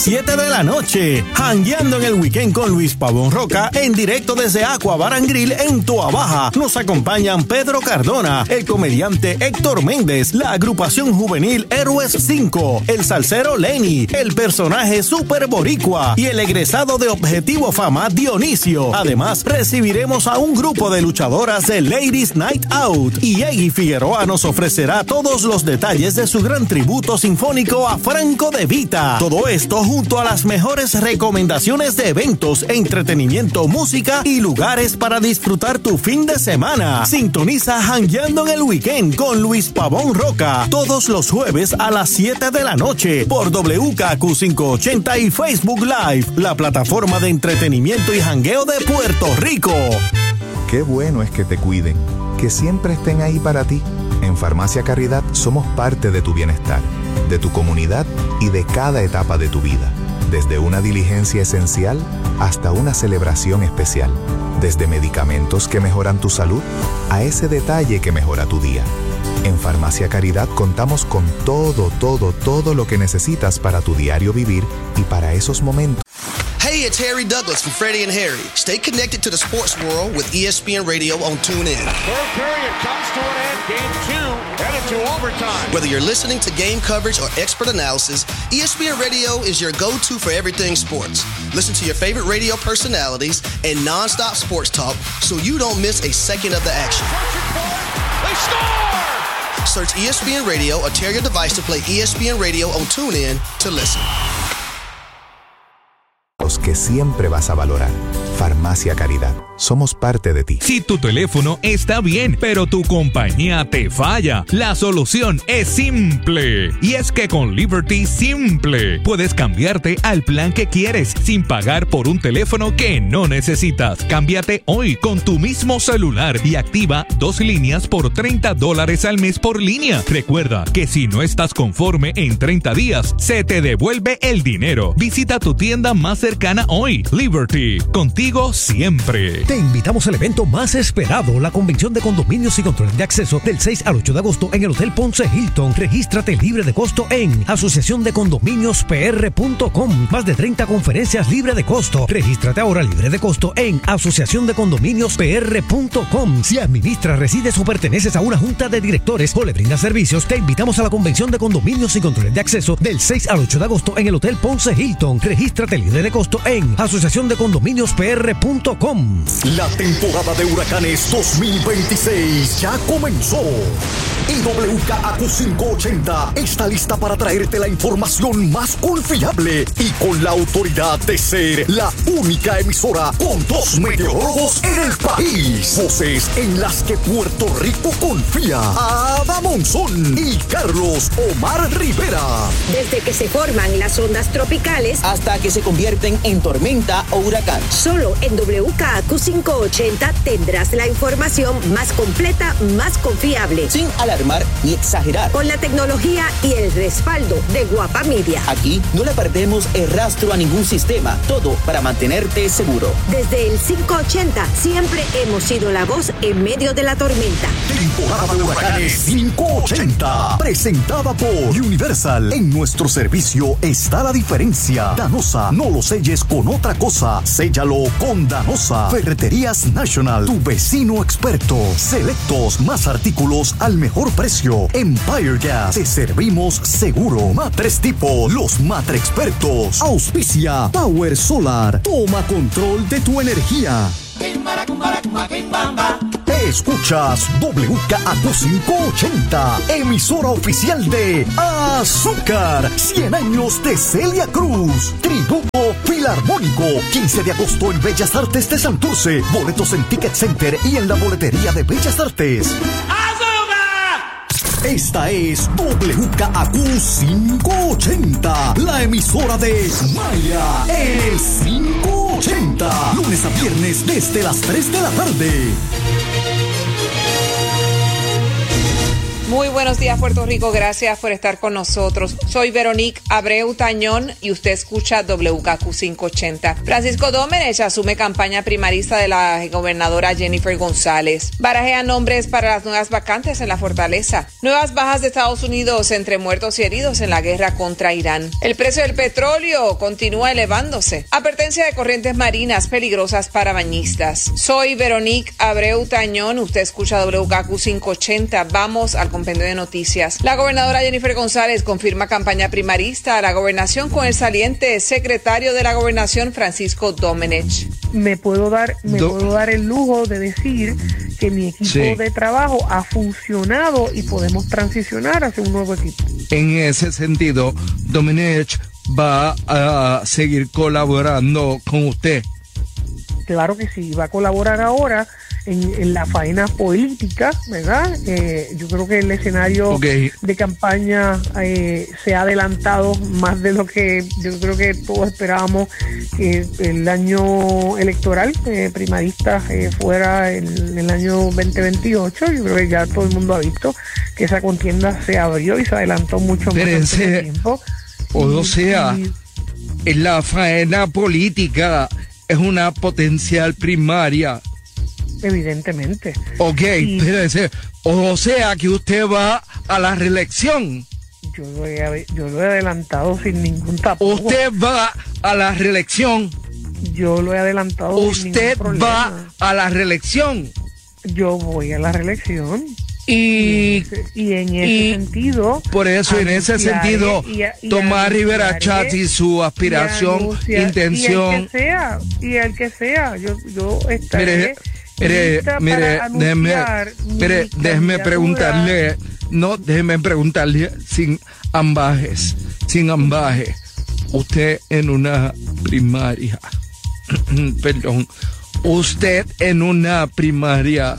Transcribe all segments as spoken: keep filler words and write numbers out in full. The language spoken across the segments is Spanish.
siete de la noche, jangueando en el weekend con Luis Pavón Roca, en directo desde Aqua Bar and Grill en Toa Baja. Nos acompañan Pedro Cardona, el comediante Héctor Méndez, la agrupación juvenil Héroes cinco, el salsero Lenny, el personaje Super Boricua y el egresado de Objetivo Fama Dionisio. Además, recibiremos a un grupo de luchadoras de Ladies Night Out y Eggy Figueroa nos ofrecerá todos los detalles de su gran tributo sinfónico a Franco De Vita. Todo esto junto a las mejores recomendaciones de eventos, entretenimiento, música y lugares para disfrutar tu fin de semana. Sintoniza Jangueando en el Weekend con Luis Pavón Roca todos los jueves a las siete de la noche por W K Q quinientos ochenta y Facebook Live, la plataforma de entretenimiento y jangueo de Puerto Rico. Qué bueno es que te cuiden, que siempre estén ahí para ti. En Farmacia Caridad somos parte de tu bienestar, de tu comunidad y de cada etapa de tu vida. Desde una diligencia esencial hasta una celebración especial. Desde medicamentos que mejoran tu salud a ese detalle que mejora tu día. En Farmacia Caridad contamos con todo, todo, todo lo que necesitas para tu diario vivir y para esos momentos. Hey, it's Harry Douglas from Freddie and Harry. Stay connected to the sports world with E S P N Radio on TuneIn. Third period comes to an end. Game two headed to overtime. Whether you're listening to game coverage or expert analysis, E S P N Radio is your go-to for everything sports. Listen to your favorite radio personalities and non-stop sports talk so you don't miss a second of the action. They score! Search E S P N Radio or tear your device to play E S P N Radio on TuneIn to listen. Que siempre vas a valorar. Farmacia Caridad. Somos parte de ti. Si tu teléfono está bien, pero tu compañía te falla, la solución es simple. Y es que con Liberty Simple puedes cambiarte al plan que quieres sin pagar por un teléfono que no necesitas. Cámbiate hoy con tu mismo celular y activa dos líneas por treinta dólares al mes por línea. Recuerda que si no estás conforme en treinta días, se te devuelve el dinero. Visita tu tienda más cercana hoy. Liberty, contigo siempre. Te invitamos al evento más esperado, la Convención de Condominios y Control de Acceso del seis al ocho de agosto en el Hotel Ponce Hilton. Regístrate libre de costo en asociación de condominios p r punto com. Más de treinta conferencias libre de costo. Regístrate ahora libre de costo en asociación de condominios p r punto com. Si administras, resides o perteneces a una junta de directores o le brindas servicios, te invitamos a la Convención de Condominios y Control de Acceso del seis al ocho de agosto en el Hotel Ponce Hilton. Regístrate libre de costo en asociación de condominios p r punto com. La temporada de huracanes dos mil veintiséis ya comenzó y W K A Q quinientos ochenta está lista para traerte la información más confiable y con la autoridad de ser la única emisora con dos meteorólogos en el país. Voces en las que Puerto Rico confía. Ada Monzón y Carlos Omar Rivera. Desde que se forman las ondas tropicales hasta que se convierten en tormenta o huracán. Solo en W K A Q quinientos ochenta tendrás la información más completa, más confiable. Sin alarmar ni exagerar. Con la tecnología y el respaldo de Guapa Media. Aquí no le perdemos el rastro a ningún sistema. Todo para mantenerte seguro. Desde el quinientos ochenta siempre hemos sido la voz en medio de la tormenta. Temporada de huracanes quinientos ochenta. Presentada por Universal. En nuestro servicio está la diferencia. Danosa, no lo selles con otra cosa. Séllalo con Danosa. Ferreterías National, tu vecino experto. Selectos, más artículos al mejor precio. Empire Gas, te servimos seguro. Matres Tipo, los matre expertos. Auspicia Power Solar. Toma control de tu energía. Escuchas W K A Q quinientos ochenta, emisora oficial de Azúcar, cien años de Celia Cruz, Tributo Filarmónico, quince de agosto en Bellas Artes de Santurce, boletos en Ticket Center y en la boletería de Bellas Artes. Esta es W K A Q quinientos ochenta, la emisora de Maya, el quinientos ochenta, lunes a viernes desde las tres de la tarde. Muy buenos días, Puerto Rico. Gracias por estar con nosotros. Soy Veronique Abreu Tañón y usted escucha W K Q quinientos ochenta. Francisco Domenech asume campaña primarista de la gobernadora Jennifer González. Barajea nombres para las nuevas vacantes en la fortaleza. Nuevas bajas de Estados Unidos entre muertos y heridos en la guerra contra Irán. El precio del petróleo continúa elevándose. Advertencia de corrientes marinas peligrosas para bañistas. Soy Veronique Abreu Tañón. Usted escucha W K Q quinientos ochenta. Vamos al compendio de noticias. La gobernadora Jennifer González confirma campaña primarista a la gobernación con el saliente secretario de la gobernación Francisco Domenech. Me puedo dar, me Do- puedo dar el lujo de decir que mi equipo sí. de trabajo ha funcionado y podemos transicionar hacia un nuevo equipo. En ese sentido, Domenech va a seguir colaborando con usted. Claro que sí, va a colaborar ahora en, en la faena política, ¿verdad? Eh, yo creo que el escenario okay. de campaña eh, se ha adelantado más de lo que yo creo que todos esperábamos que el año electoral eh, primarista eh, fuera en el año veinte veintiocho. Yo creo que ya todo el mundo ha visto que esa contienda se abrió y se adelantó mucho más en ese tiempo. O sea, y, en la faena política es una potencial primaria. Evidentemente. Ok, y, espérese. O sea que usted va a la reelección. Yo lo he, yo lo he adelantado sin ningún tapujo. Usted va a la reelección. Yo lo he adelantado usted sin ningún problema. Va a la reelección. Yo voy a la reelección. Y, y en ese y sentido por eso en ese sentido y, y Tomás Rivera Chatz y su aspiración, y intención y el que sea y el que sea yo yo estaré mire mire déjeme mire déjeme preguntarle no déjeme preguntarle sin ambajes sin ambaje usted en una primaria perdón usted en una primaria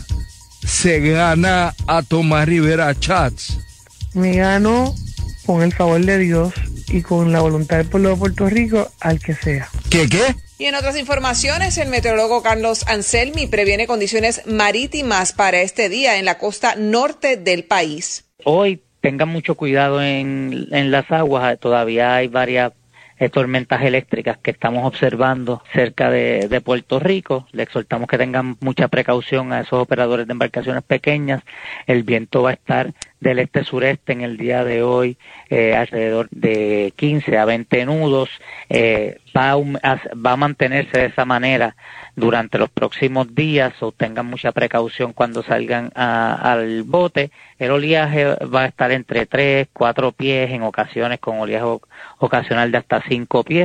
se gana a Tomás Rivera Chatz. Me gano con el favor de Dios y con la voluntad del pueblo de Puerto Rico al que sea. ¿Qué qué? Y en otras informaciones, el meteorólogo Carlos Anselmi previene condiciones marítimas para este día en la costa norte del país. Hoy tengan mucho cuidado en, en las aguas, todavía hay varias tormentas eléctricas que estamos observando cerca de, de Puerto Rico. Le exhortamos que tengan mucha precaución a esos operadores de embarcaciones pequeñas. El viento va a estar del este-sureste en el día de hoy, eh, alrededor de quince a veinte nudos. Eh, va, a, va a mantenerse de esa manera durante los próximos días, o tengan mucha precaución cuando salgan a, al bote. El oleaje va a estar entre tres, cuatro pies, en ocasiones con oleaje ocasional de hasta cinco pies.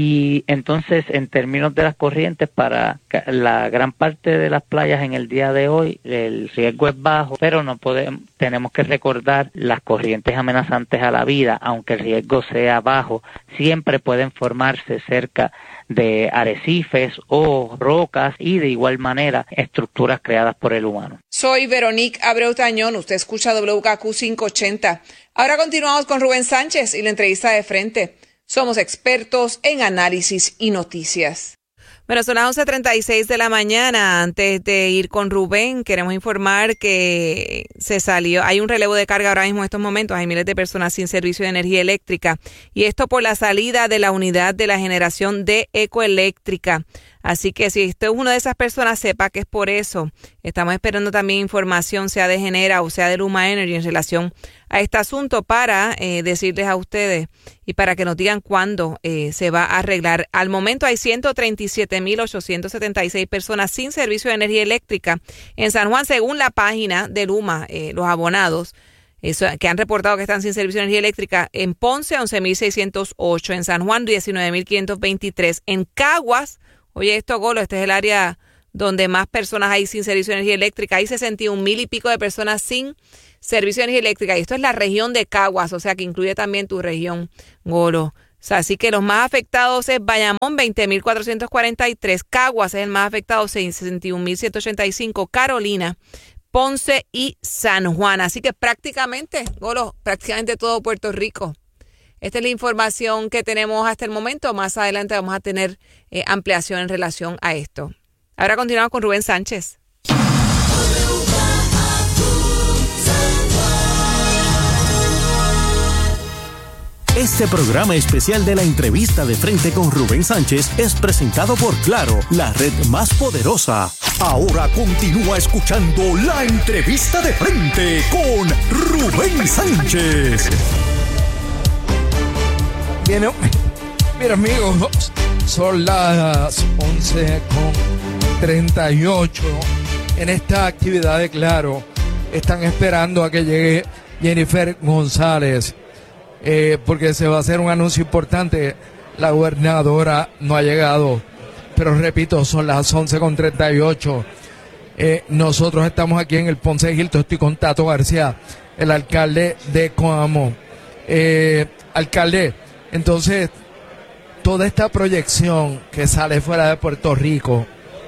Y entonces, en términos de las corrientes, para la gran parte de las playas en el día de hoy, el riesgo es bajo, pero no podemos, tenemos que recordar las corrientes amenazantes a la vida, aunque el riesgo sea bajo, siempre pueden formarse cerca de arrecifes o rocas y de igual manera estructuras creadas por el humano. Soy Veronique Abreu Tañón, usted escucha W K Q quinientos ochenta. Ahora continuamos con Rubén Sánchez y la entrevista de frente. Somos expertos en análisis y noticias. Bueno, son las once treinta y seis de la mañana. Antes de ir con Rubén, queremos informar que se salió, hay un relevo de carga ahora mismo en estos momentos. Hay miles de personas sin servicio de energía eléctrica. Y esto por la salida de la unidad de la generación de Ecoeléctrica. Así que si usted es una de esas personas, sepa que es por eso. Estamos esperando también información, sea de Genera o sea de Luma Energy, en relación a este asunto para eh, decirles a ustedes y para que nos digan cuándo eh, se va a arreglar. Al momento hay ciento treinta y siete mil ochocientos setenta y seis personas sin servicio de energía eléctrica en San Juan, según la página de Luma, eh, los abonados. Eso, que han reportado que están sin servicio de energía eléctrica. En Ponce, once mil seiscientos ocho. En San Juan, diecinueve mil quinientos veintitrés. En Caguas, oye esto, Golo, este es el área donde más personas hay sin servicio de energía eléctrica. Hay sesenta y un mil y pico de personas sin servicio de energía eléctrica. Y esto es la región de Caguas, o sea que incluye también tu región, Golo. O sea, así que los más afectados es Bayamón, veinte mil cuatrocientos cuarenta y tres. Caguas es el más afectado, sesenta y un mil ciento ochenta y cinco. Carolina, Ponce y San Juan. Así que prácticamente, Golo, prácticamente todo Puerto Rico. Esta es la información que tenemos hasta el momento. Más adelante vamos a tener eh, ampliación en relación a esto. Ahora continuamos con Rubén Sánchez. Este programa especial de la entrevista de frente con Rubén Sánchez es presentado por Claro, la red más poderosa. Ahora continúa escuchando la entrevista de frente con Rubén Sánchez. Bien, mira amigos, son las once con treinta y ocho. En esta actividad de Claro están esperando a que llegue Jennifer González, eh, porque se va a hacer un anuncio importante. La gobernadora no ha llegado, pero repito, son las once con treinta y ocho. Eh, nosotros estamos aquí en el Ponce Hilton. Estoy con Tato García, el alcalde de Coamo. Eh, alcalde, entonces, toda esta proyección que sale fuera de Puerto Rico,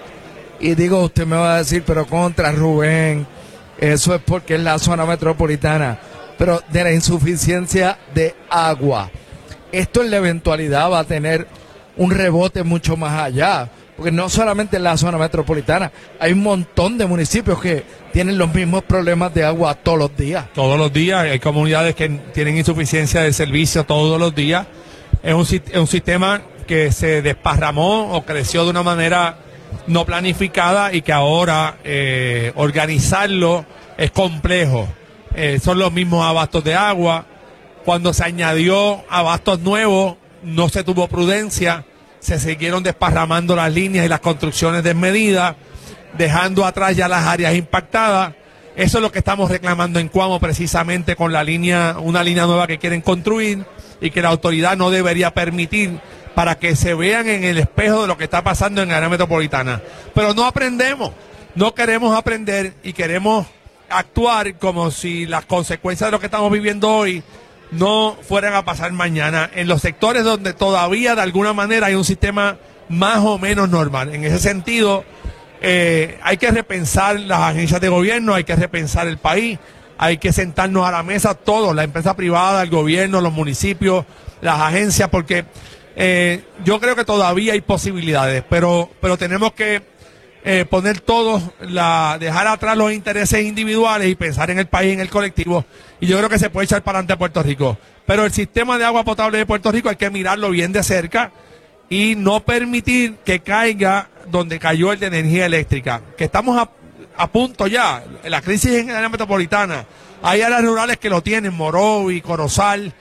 y digo, usted me va a decir, pero contra Rubén, eso es porque es la zona metropolitana, pero de la insuficiencia de agua. Esto en la eventualidad va a tener un rebote mucho más allá, porque no solamente en la zona metropolitana, hay un montón de municipios que tienen los mismos problemas de agua todos los días. Todos los días, hay comunidades que tienen insuficiencia de servicio todos los días. Es un, es un sistema que se desparramó o creció de una manera no planificada y que ahora eh, organizarlo es complejo. Eh, son los mismos abastos de agua. Cuando se añadió abastos nuevos, no se tuvo prudencia, se siguieron desparramando las líneas y las construcciones desmedidas, dejando atrás ya las áreas impactadas. Eso es lo que estamos reclamando en Coamo, precisamente con la línea, una línea nueva que quieren construir y que la autoridad no debería permitir, para que se vean en el espejo de lo que está pasando en la área metropolitana. Pero no aprendemos, no queremos aprender y queremos actuar como si las consecuencias de lo que estamos viviendo hoy no fueran a pasar mañana, en los sectores donde todavía de alguna manera hay un sistema más o menos normal. En ese sentido, eh, hay que repensar las agencias de gobierno, hay que repensar el país, hay que sentarnos a la mesa todos, la empresa privada, el gobierno, los municipios, las agencias, porque eh, yo creo que todavía hay posibilidades, pero, pero tenemos que eh, poner todos, la, dejar atrás los intereses individuales y pensar en el país, en el colectivo, y yo creo que se puede echar para adelante a Puerto Rico. Pero el sistema de agua potable de Puerto Rico hay que mirarlo bien de cerca y no permitir que caiga donde cayó el de energía eléctrica, que estamos a, a punto ya. La crisis en la área metropolitana, hay áreas rurales que lo tienen, Morovi, Corozal,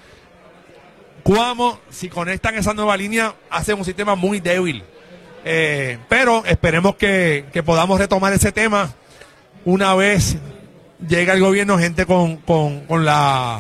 Coamo. Si conectan esa nueva línea, hacen un sistema muy débil. Eh, pero esperemos que, que podamos retomar ese tema una vez llegue al gobierno gente con, con, con la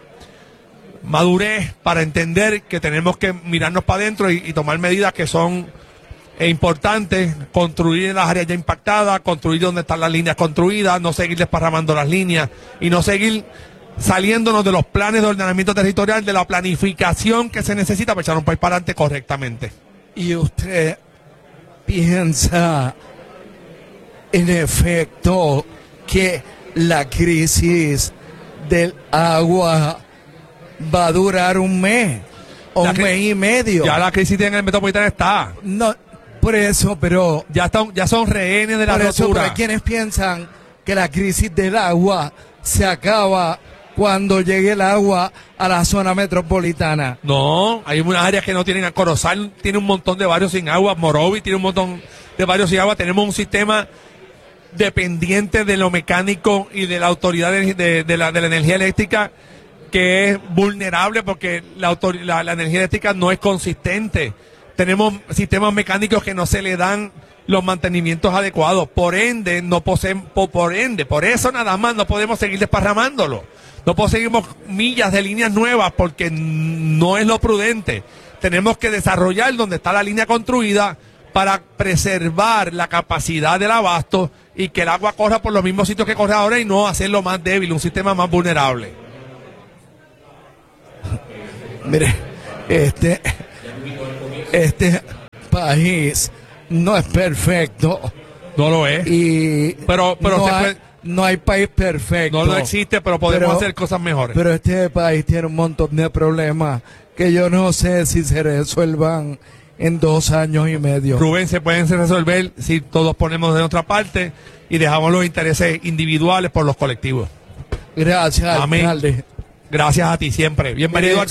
madurez para entender que tenemos que mirarnos para adentro y, y tomar medidas que son eh, importantes, construir en las áreas ya impactadas, construir donde están las líneas construidas, no seguir desparramando las líneas y no seguir saliéndonos de los planes de ordenamiento territorial, de la planificación que se necesita para echar un país para adelante correctamente. Y usted piensa, en efecto, que la crisis del agua va a durar un mes o un mes y medio. Ya la crisis en el metropolitano está. No, por eso, pero ya están, ya son rehenes de la por eso, rotura. pero hay quienes piensan que la crisis del agua se acaba cuando llegue el agua a la zona metropolitana. No, hay unas áreas que no tienen. Corozal tiene un montón de barrios sin agua, Morovi tiene un montón de barrios sin agua. Tenemos un sistema dependiente de lo mecánico y de la autoridad de, de, de, la, de la energía eléctrica, que es vulnerable porque la, la, la energía eléctrica no es consistente. Tenemos sistemas mecánicos que no se le dan los mantenimientos adecuados, por ende, no poseen, por, por ende, por eso nada más no podemos seguir desparramándolo. No poseemos millas de líneas nuevas porque no es lo prudente. Tenemos que desarrollar donde está la línea construida para preservar la capacidad del abasto y que el agua corra por los mismos sitios que corre ahora y no hacerlo más débil, un sistema más vulnerable. Mire, este, este país no es perfecto. No lo es. Y pero, pero no, se hay, puede, no hay país perfecto. No lo existe, pero podemos pero, hacer cosas mejores. Pero este país tiene un montón de problemas que yo no sé si se resuelvan en dos años y medio. Rubén, se pueden resolver si todos ponemos de nuestra parte y dejamos los intereses individuales por los colectivos. Gracias, Amén. alcalde. Gracias a ti siempre. Bienvenido Mire, al sur.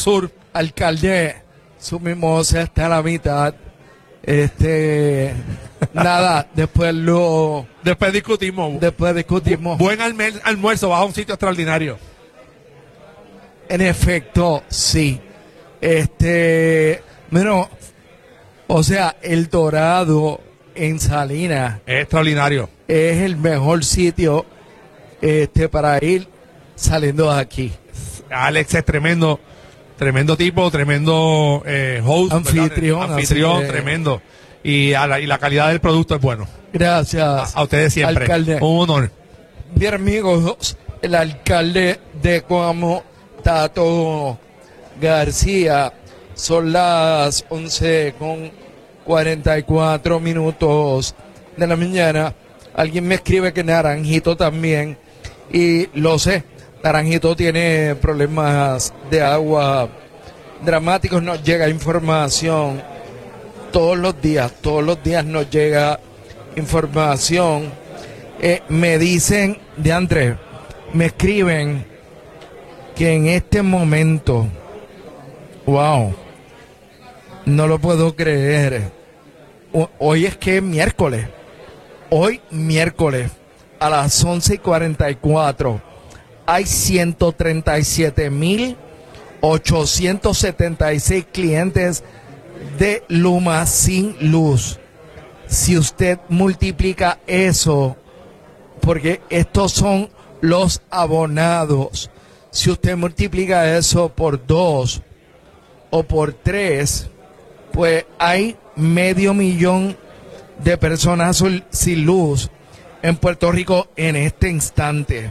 alcalde, su mimosa está a la mitad. Este, nada, después lo... Después discutimos. Después discutimos. Buen almer- almuerzo, vas a un sitio extraordinario. En efecto, sí. Este, bueno, o sea, El Dorado en Salinas. Es extraordinario. Es el mejor sitio este, para ir saliendo de aquí. Alex es tremendo. Tremendo tipo, tremendo eh, host, anfitrión, ¿verdad? anfitrión, que... tremendo. Y, a la, y la calidad del producto es bueno. Gracias. A, a ustedes siempre. Alcalde. Un honor. Bien, amigos, el alcalde de Coamo, Tato García, son las once con cuarenta y cuatro minutos de la mañana. Alguien me escribe que Naranjito también, y lo sé. Naranjito tiene problemas de agua dramáticos, nos llega información todos los días, todos los días nos llega información. Eh, me dicen, de Andrés, me escriben que en este momento, wow, no lo puedo creer, hoy es que es miércoles, hoy miércoles a las once y cuarenta y cuatro, hay ciento treinta y siete mil ochocientos setenta y seis clientes de Luma sin luz. Si usted multiplica eso, porque estos son los abonados, si usted multiplica eso por dos o por tres, pues hay medio millón de personas sin luz en Puerto Rico en este instante.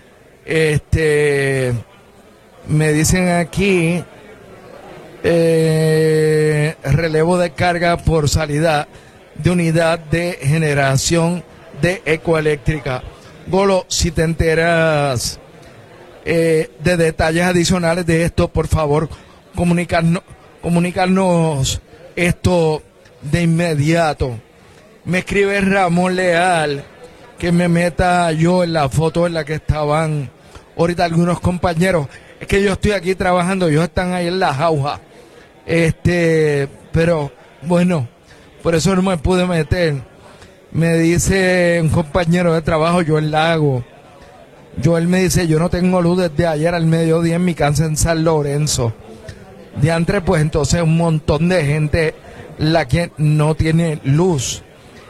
Este, me dicen aquí, eh, relevo de carga por salida de unidad de generación de ecoeléctrica. Golo, si te enteras eh, de detalles adicionales de esto, por favor, comunicarnos, comunicarnos esto de inmediato. Me escribe Ramón Leal que me meta yo en la foto en la que estaban ahorita algunos compañeros. Es que yo estoy aquí trabajando, ellos están ahí en la jauja. Este, pero bueno, por eso no me pude meter. Me dice un compañero de trabajo, Joel Lago. Joel me dice, yo no tengo luz desde ayer al mediodía en mi casa en San Lorenzo. De antes, pues entonces un montón de gente la que no tiene luz.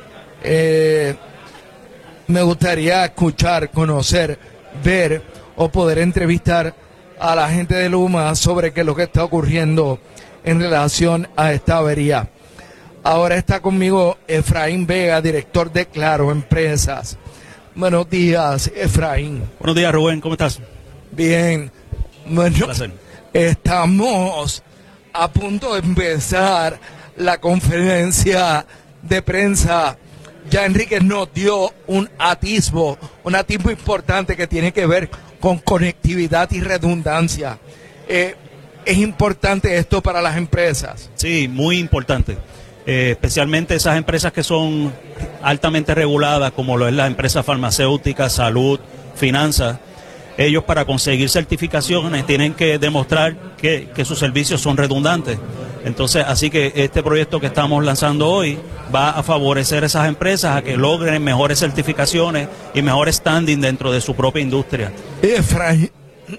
Eh, me gustaría escuchar, conocer, ver o poder entrevistar a la gente de Luma sobre qué es lo que está ocurriendo en relación a esta avería. Ahora está conmigo Efraín Vega, director de Claro Empresas. Buenos días, Efraín. Buenos días, Rubén, ¿cómo estás? Bien. Bueno, un placer. Estamos a punto de empezar la conferencia de prensa. Ya Enrique nos dio un atisbo, un atisbo importante que tiene que ver con conectividad y redundancia. Eh, ¿Es importante esto para las empresas? Sí, muy importante. Eh, especialmente esas empresas que son altamente reguladas, como lo es las empresas farmacéuticas, salud, finanzas. Ellos, para conseguir certificaciones, tienen que demostrar que, que sus servicios son redundantes. Entonces, así que este proyecto que estamos lanzando hoy va a favorecer a esas empresas a que logren mejores certificaciones y mejor standing dentro de su propia industria. Efraín,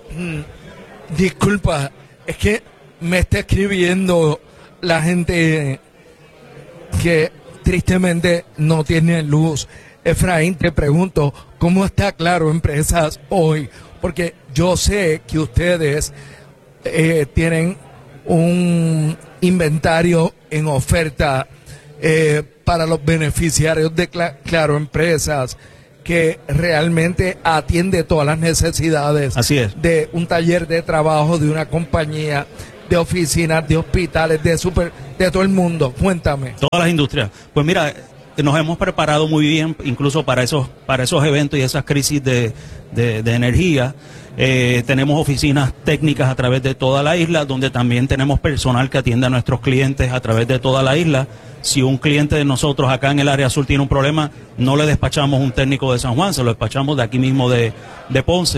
disculpa, es que me está escribiendo la gente que tristemente no tiene luz. Efraín, te pregunto, ¿cómo está Claro Empresas hoy? Porque yo sé que ustedes eh, tienen un inventario en oferta eh, para los beneficiarios de Cla- Claro Empresas que realmente atiende todas las necesidades. Así es. De un taller de trabajo, de una compañía, de oficinas, de hospitales, de super, de todo el mundo. Cuéntame. Todas las industrias. Pues mira, nos hemos preparado muy bien, incluso para esos, para esos eventos y esas crisis de, de, de energía. Eh, tenemos oficinas técnicas a través de toda la isla, donde también tenemos personal que atiende a nuestros clientes a través de toda la isla. Si un cliente de nosotros acá en el área sur tiene un problema, no le despachamos un técnico de San Juan, se lo despachamos de aquí mismo de, de Ponce.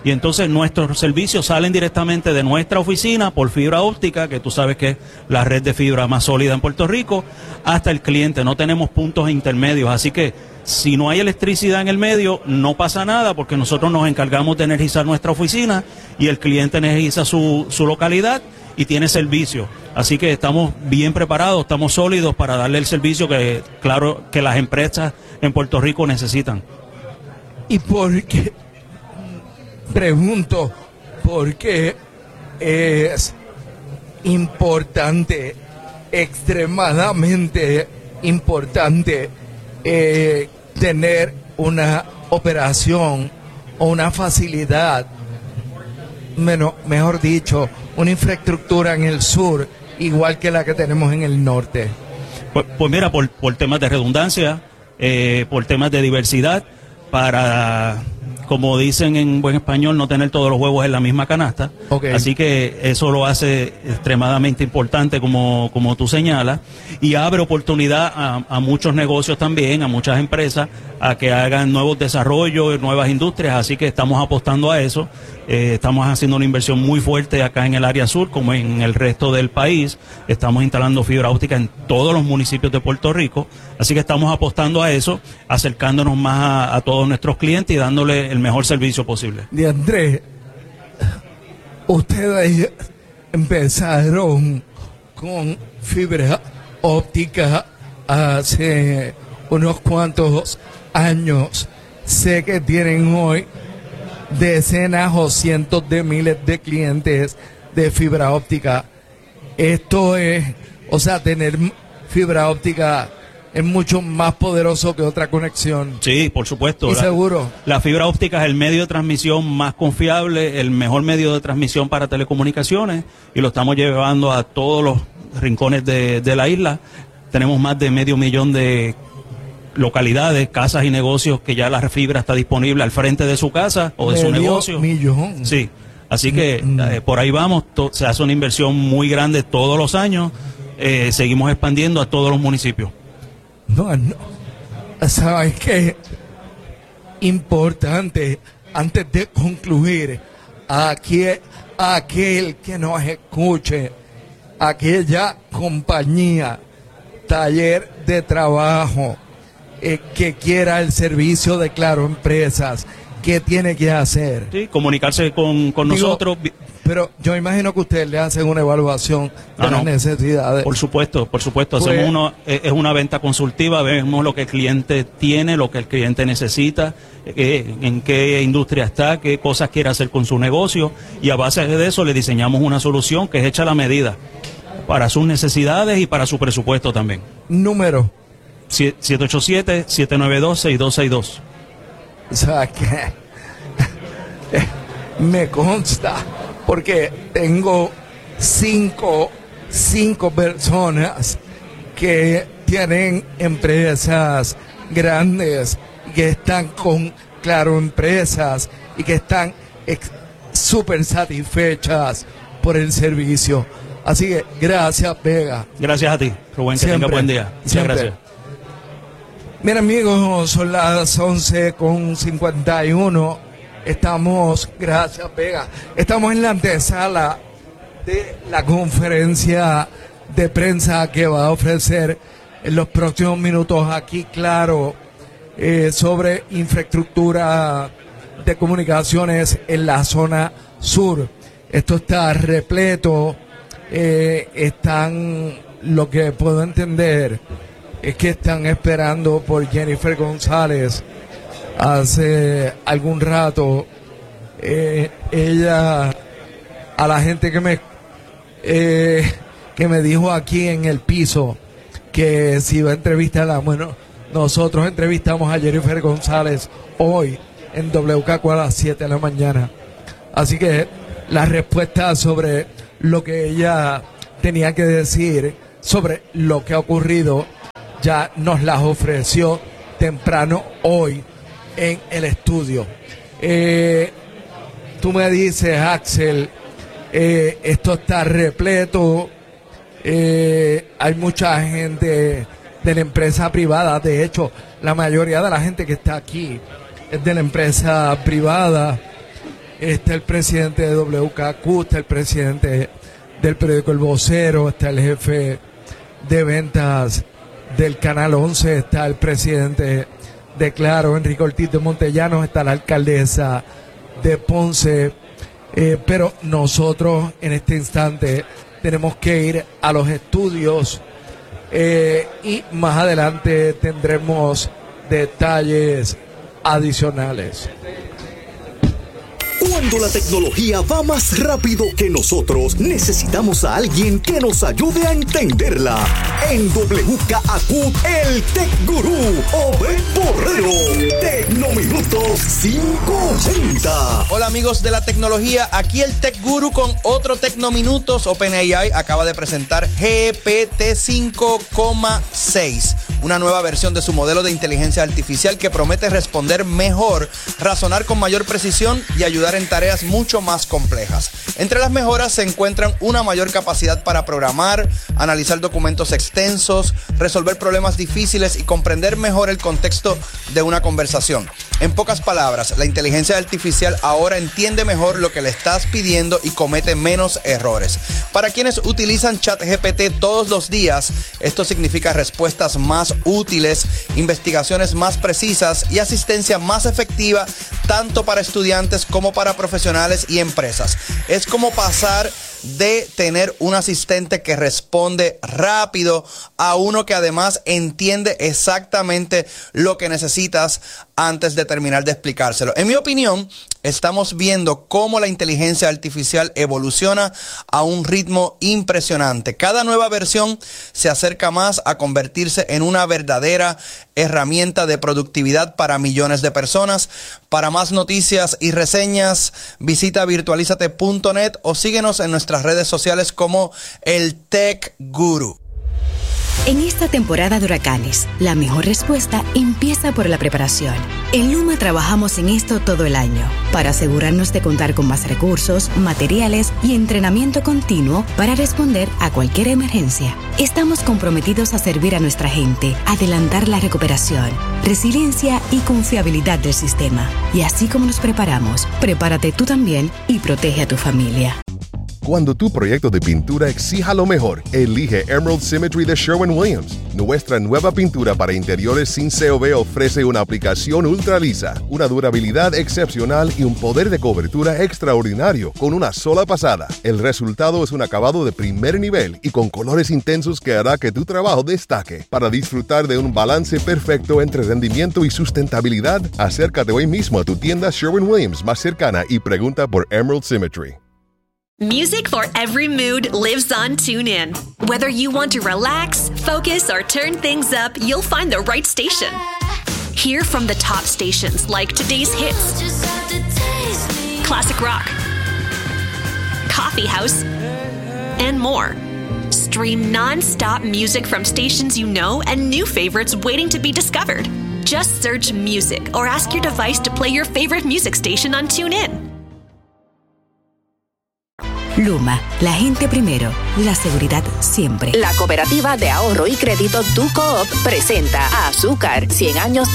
y entonces nuestros servicios salen directamente de nuestra oficina por fibra óptica, que tú sabes que es la red de fibra más sólida en Puerto Rico, hasta el cliente. No tenemos puntos intermedios, así que si no hay electricidad en el medio, no pasa nada, porque nosotros nos encargamos de energizar nuestra oficina y el cliente energiza su, su localidad y tiene servicio. Así que estamos bien preparados, estamos sólidos para darle el servicio que, claro, que las empresas en Puerto Rico necesitan. ¿Y por qué? Pregunto, ¿por qué es importante, extremadamente importante, eh, tener una operación o una facilidad, menos, mejor dicho, una infraestructura en el sur igual que la que tenemos en el norte? Pues, pues mira, por, por temas de redundancia, eh, por temas de diversidad, para, como dicen en buen español, no tener todos los huevos en la misma canasta. Okay. Así que eso lo hace extremadamente importante, como, como tú señalas, y abre oportunidad a, a muchos negocios también, a muchas empresas, a que hagan nuevos desarrollos, nuevas industrias. Así que estamos apostando a eso. Eh, estamos haciendo una inversión muy fuerte acá en el área sur, como en el resto del país. Estamos instalando fibra óptica en todos los municipios de Puerto Rico. Así que estamos apostando a eso, acercándonos más a, a todos nuestros clientes y dándole el mejor servicio posible. De Andrés, ustedes empezaron con fibra óptica hace unos cuantos años. Sé que tienen hoy decenas o cientos de miles de clientes de fibra óptica. Esto es, o sea, tener fibra óptica es mucho más poderoso que otra conexión. Sí, por supuesto. ¿Y la, seguro? La fibra óptica es el medio de transmisión más confiable, el mejor medio de transmisión para telecomunicaciones, y lo estamos llevando a todos los rincones de, de la isla. Tenemos más de medio millón de localidades, casas y negocios que ya la fibra está disponible al frente de su casa o de medio su negocio. Millón. Sí. Así que mm. eh, por ahí vamos, to, se hace una inversión muy grande todos los años, eh, seguimos expandiendo a todos los municipios. No, no. ¿Sabes qué? Importante, antes de concluir, aquí, aquel que nos escuche, aquella compañía, taller de trabajo, eh, que quiera el servicio de Claro Empresas, ¿qué tiene que hacer? Sí, comunicarse con, con Digo, nosotros. Pero yo imagino que ustedes le hacen una evaluación de ah, las no. necesidades. Por supuesto, por supuesto. Pues, Hacemos uno, es una venta consultiva, vemos lo que el cliente tiene, lo que el cliente necesita, eh, en qué industria está, qué cosas quiere hacer con su negocio, y a base de eso le diseñamos una solución que es hecha a la medida para sus necesidades y para su presupuesto también. Número. siete ocho siete, siete nueve dos, seis dos seis dos. O sea que me consta, porque tengo cinco, cinco personas que tienen empresas grandes, que están con Claro Empresas y que están súper satisfechas por el servicio. Así que gracias, Vega. Gracias a ti, Rubén, que tenga buen día. Muchas siempre. gracias. Mira, amigos, son las once con cincuenta y uno. Estamos, gracias, Vega. Estamos en la antesala de la conferencia de prensa que va a ofrecer en los próximos minutos aquí, Claro, eh, sobre infraestructura de comunicaciones en la zona sur. Esto está repleto. Eh, están, lo que puedo entender es que están esperando por Jennifer González hace algún rato. Eh, ella, a la gente que me eh, que me dijo aquí en el piso que si iba a entrevistarla, bueno, nosotros entrevistamos a Jennifer González hoy en W K Q a las siete de la mañana, así que la respuesta sobre lo que ella tenía que decir sobre lo que ha ocurrido ya nos las ofreció temprano hoy en el estudio. Eh, tú me dices, Axel, eh, esto está repleto, eh, hay mucha gente de la empresa privada. De hecho, la mayoría de la gente que está aquí es de la empresa privada. está el presidente de W K Q, está el presidente del periódico El Vocero, está el jefe de ventas del Canal once, está el presidente de Claro, Enrique Ortiz de Montellanos, está la alcaldesa de Ponce, eh, pero nosotros en este instante tenemos que ir a los estudios eh, y más adelante tendremos detalles adicionales. Cuando la tecnología va más rápido que nosotros, necesitamos a alguien que nos ayude a entenderla. En W K A Q, el Tech Gurú, Obed Borrero. Tecnominutos quinientos ochenta. Hola amigos de la tecnología, aquí el Tech Guru con otro Tecnominutos. OpenAI acaba de presentar G P T cinco coma seis, una nueva versión de su modelo de inteligencia artificial que promete responder mejor, razonar con mayor precisión y ayudar en tareas mucho más complejas. Entre las mejoras se encuentran una mayor capacidad para programar, analizar documentos extensos, resolver problemas difíciles y comprender mejor el contexto de una conversación. En pocas palabras, la inteligencia artificial ahora entiende mejor lo que le estás pidiendo y comete menos errores. Para quienes utilizan ChatGPT todos los días, esto significa respuestas más útiles, investigaciones más precisas y asistencia más efectiva tanto para estudiantes como para profesionales y empresas. Es como pasar de tener un asistente que responde rápido a uno que además entiende exactamente lo que necesitas antes de terminar de explicárselo. En mi opinión, estamos viendo cómo la inteligencia artificial evoluciona a un ritmo impresionante. Cada nueva versión se acerca más a convertirse en una verdadera herramienta de productividad para millones de personas. Para más noticias y reseñas, visita virtualizate punto net o síguenos en nuestras redes sociales como el Tech Guru. En esta temporada de huracanes, la mejor respuesta empieza por la preparación. En Luma trabajamos en esto todo el año, para asegurarnos de contar con más recursos, materiales y entrenamiento continuo para responder a cualquier emergencia. Estamos comprometidos a servir a nuestra gente, adelantar la recuperación, resiliencia y confiabilidad del sistema. Y así como nos preparamos, prepárate tú también y protege a tu familia. Cuando tu proyecto de pintura exija lo mejor, elige Emerald Symmetry de Sherwin-Williams. Nuestra nueva pintura para interiores sin C O V ofrece una aplicación ultra lisa, una durabilidad excepcional y un poder de cobertura extraordinario con una sola pasada. El resultado es un acabado de primer nivel y con colores intensos que hará que tu trabajo destaque. Para disfrutar de un balance perfecto entre rendimiento y sustentabilidad, acércate hoy mismo a tu tienda Sherwin-Williams más cercana y pregunta por Emerald Symmetry. Music for every mood lives on TuneIn. Whether you want to relax, focus, or turn things up, you'll find the right station. Hear from the top stations like today's hits, classic rock, coffee house, and more. Stream non-stop music from stations you know and new favorites waiting to be discovered. Just search music or ask your device to play your favorite music station on TuneIn. Luma, la gente primero, la seguridad siempre. La Cooperativa de Ahorro y Crédito Tu Coop presenta a Azúcar, cien años